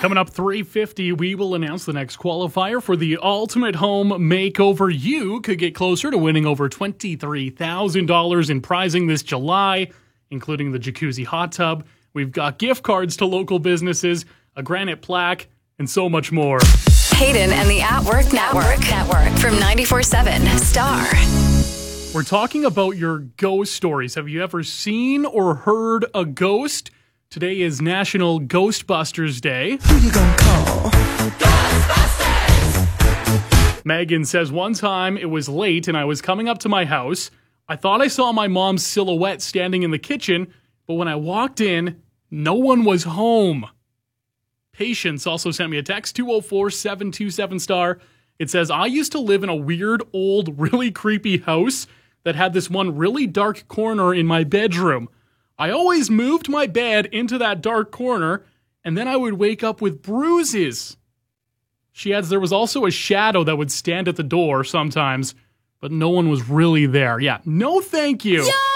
Coming up 3:50, we will announce the next qualifier for the Ultimate Home Makeover. You could get closer to winning over $23,000 in prizing this July, including the jacuzzi hot tub. We've got gift cards to local businesses, a granite plaque, and so much more. Hayden and the At Work Network. From 94.7 Star. We're talking about your ghost stories. Have you ever seen or heard a ghost? Today is National Ghostbusters Day. Who you gonna call? Ghostbusters! Megan says, one time it was late and I was coming up to my house. I thought I saw my mom's silhouette standing in the kitchen, but when I walked in, no one was home. Patience also sent me a text, 204-727-STAR. It says, I used to live in a weird, old, really creepy house that had this one really dark corner in my bedroom. I always moved my bed into that dark corner, and then I would wake up with bruises. She adds there was also a shadow that would stand at the door sometimes, but no one was really there. Yeah, no thank you. Yeah!